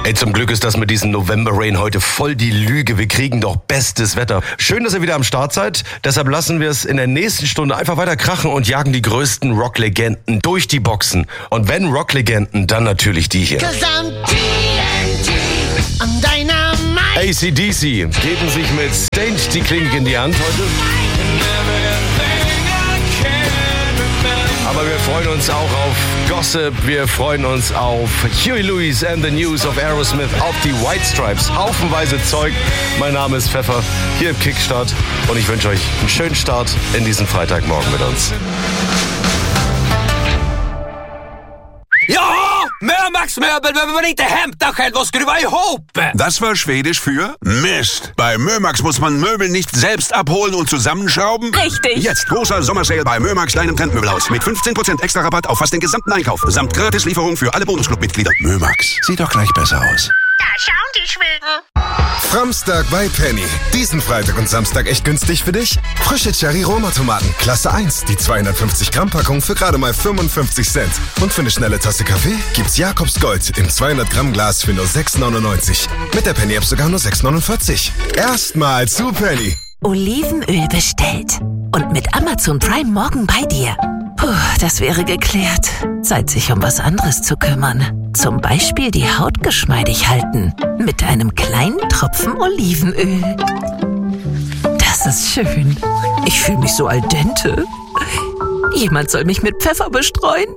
Ey, zum Glück ist das mit diesem November Rain heute voll die Lüge. Wir kriegen doch bestes Wetter. Schön, dass ihr wieder am Start seid. Deshalb lassen wir es in der nächsten Stunde einfach weiter krachen und jagen die größten Rocklegenden durch die Boxen. Und wenn Rocklegenden, dann natürlich die hier. AC/DC geben sich mit Stained die Klinke in die Hand heute. Aber wir freuen uns auch auf Gossip, wir freuen uns auf Huey Lewis and the News of Aerosmith, auf die White Stripes, haufenweise Zeug. Mein Name ist Pfeffer, hier im Kickstart und ich wünsche euch einen schönen Start in diesen Freitagmorgen mit uns. Ja! Mömax Möbel behöver man inte hämta själv och skruva ihop. Das war Schwedisch für Mist. Bei Mömax muss man Möbel nicht selbst abholen und zusammenschrauben. Richtig. Jetzt großer Sommersale bei Mömax, deinem Trendmöbelhaus. Mit 15% extra Rabatt auf fast den gesamten Einkauf. Samt Gratislieferung für alle Bonusclub-Mitglieder. Mömax, sieht doch gleich besser aus. Da schauen die Schweden. Framstag bei Penny. Diesen Freitag und Samstag echt günstig für dich? Frische Cherry-Roma-Tomaten, Klasse 1. Die 250 Gramm Packung für gerade mal 55 Cent. Und für eine schnelle Tasse Kaffee gibt's Jakobs Gold im 200 Gramm Glas für nur 6,99. Mit der Penny-App sogar nur 6,49. Erstmal zu Penny. Olivenöl bestellt. Und mit Amazon Prime morgen bei dir. Puh, das wäre geklärt. Zeit, sich um was anderes zu kümmern. Zum Beispiel die Haut geschmeidig halten. Mit einem kleinen Tropfen Olivenöl. Das ist schön. Ich fühle mich so al dente. Jemand soll mich mit Pfeffer bestreuen.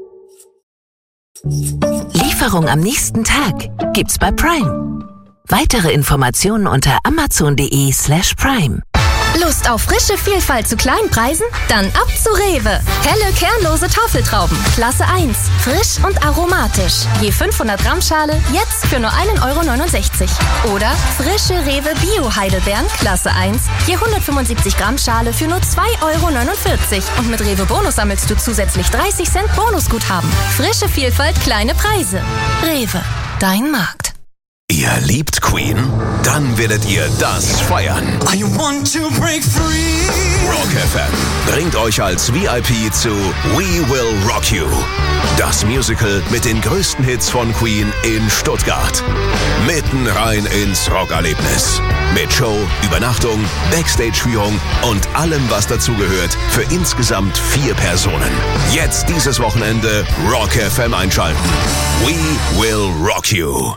Lieferung am nächsten Tag gibt's bei Prime. Weitere Informationen unter amazon.de/prime. Lust auf frische Vielfalt zu kleinen Preisen? Dann ab zu Rewe. Helle, kernlose Tafeltrauben, Klasse 1. Frisch und aromatisch. Je 500 Gramm Schale, jetzt für nur 1,69 €. Oder frische Rewe Bio-Heidelbeeren, Klasse 1. Je 175 Gramm Schale für nur 2,49 €. Und mit Rewe Bonus sammelst du zusätzlich 30 Cent Bonusguthaben. Frische Vielfalt, kleine Preise. Rewe, dein Markt. Ihr liebt Queen? Dann werdet ihr das feiern. I want to break free. Rock FM bringt euch als VIP zu We Will Rock You. Das Musical mit den größten Hits von Queen in Stuttgart. Mitten rein ins Rockerlebnis. Mit Show, Übernachtung, Backstage-Führung und allem, was dazugehört, für insgesamt 4 Personen. Jetzt dieses Wochenende Rock FM einschalten. We Will Rock You.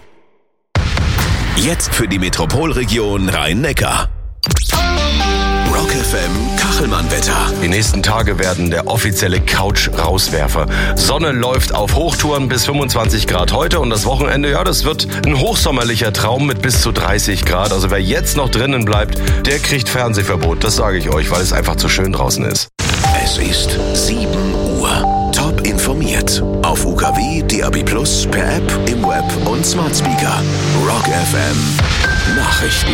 Jetzt für die Metropolregion Rhein-Neckar. Rock FM Kachelmann-Wetter. Die nächsten Tage werden der offizielle Couch-Rauswerfer. Sonne läuft auf Hochtouren bis 25 Grad heute und das Wochenende, ja, das wird ein hochsommerlicher Traum mit bis zu 30 Grad. Also wer jetzt noch drinnen bleibt, der kriegt Fernsehverbot. Das sage ich euch, weil es einfach zu schön draußen ist. Es ist 7 Uhr. Top informiert. Auf UKW, DAB+, per App, im Web und Smart Speaker. Rock FM Nachrichten.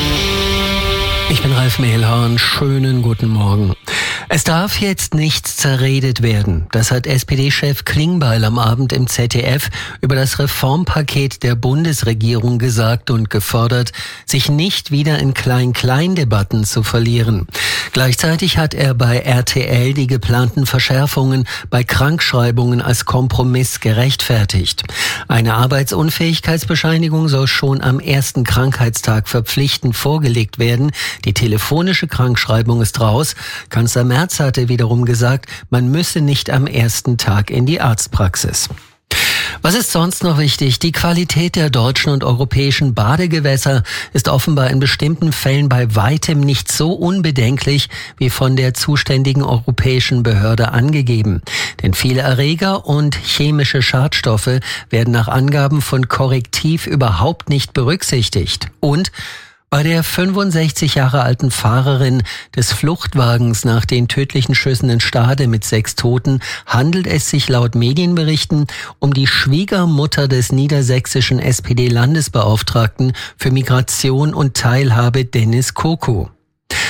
Ich bin Ralf Mehlhorn. Schönen guten Morgen. Es darf jetzt nichts zerredet werden. Das hat SPD-Chef Klingbeil am Abend im ZDF über das Reformpaket der Bundesregierung gesagt und gefordert, sich nicht wieder in Klein-Klein-Debatten zu verlieren. Gleichzeitig hat er bei RTL die geplanten Verschärfungen bei Krankschreibungen als Kompromiss gerechtfertigt. Eine Arbeitsunfähigkeitsbescheinigung soll schon am ersten Krankheitstag verpflichtend vorgelegt werden. Die telefonische Krankschreibung ist raus. Kanzler Merz hatte wiederum gesagt, man müsse nicht am ersten Tag in die Arztpraxis. Was ist sonst noch wichtig? Die Qualität der deutschen und europäischen Badegewässer ist offenbar in bestimmten Fällen bei weitem nicht so unbedenklich wie von der zuständigen europäischen Behörde angegeben. Denn viele Erreger und chemische Schadstoffe werden nach Angaben von Correctiv überhaupt nicht berücksichtigt. Und bei der 65 Jahre alten Fahrerin des Fluchtwagens nach den tödlichen Schüssen in Stade mit 6 Toten handelt es sich laut Medienberichten um die Schwiegermutter des niedersächsischen SPD-Landesbeauftragten für Migration und Teilhabe Dennis Koko.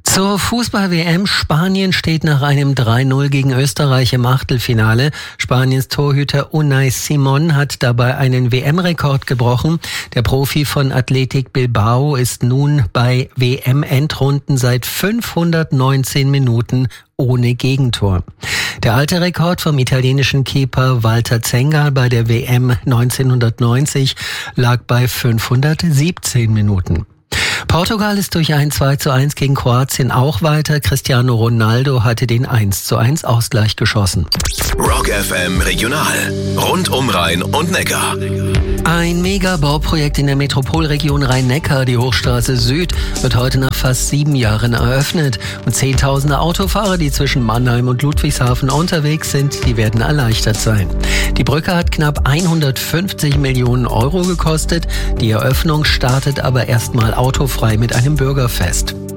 Zur Fußball-WM. Spanien steht nach einem 3-0 gegen Österreich im Achtelfinale. Spaniens Torhüter Unai Simón hat dabei einen WM-Rekord gebrochen. Der Profi von Athletic Bilbao ist nun bei WM-Endrunden seit 519 Minuten ohne Gegentor. Der alte Rekord vom italienischen Keeper Walter Zenga bei der WM 1990 lag bei 517 Minuten. Portugal ist durch ein 2:1 gegen Kroatien auch weiter. Cristiano Ronaldo hatte den 1:1 Ausgleich geschossen. Rock FM Regional. Rund um Rhein und Neckar. Ein Mega-Bauprojekt in der Metropolregion Rhein-Neckar, die Hochstraße Süd, wird heute nach fast 7 Jahren eröffnet. Und Zehntausende Autofahrer, die zwischen Mannheim und Ludwigshafen unterwegs sind, die werden erleichtert sein. Die Brücke hat knapp 150 Millionen Euro gekostet. Die Eröffnung startet aber erstmal autofrei mit einem Bürgerfest.